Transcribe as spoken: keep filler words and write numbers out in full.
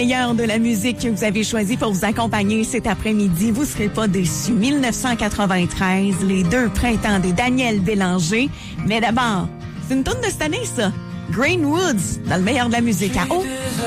meilleur de la musique que vous avez choisi pour vous accompagner cet après-midi. Vous serez pas déçus. dix-neuf cent quatre-vingt-treize, les deux printemps de Daniel Bélanger. Mais d'abord, c'est une tourne de cette année, ça. Green Woods, dans le meilleur de la musique à haut.